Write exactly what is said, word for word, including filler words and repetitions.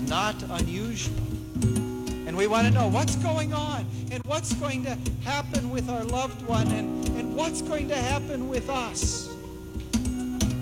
not unusual. And we want to know what's going on and what's going to happen with our loved one and, and what's going to happen with us.